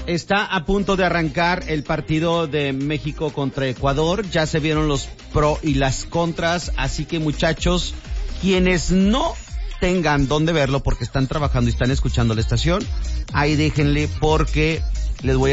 Está a punto de arrancar el partido de México contra Ecuador. Ya se vieron los pro y las contras, así que muchachos, quienes no tengan dónde verlo porque están trabajando y están escuchando la estación, ahí déjenle porque les voy a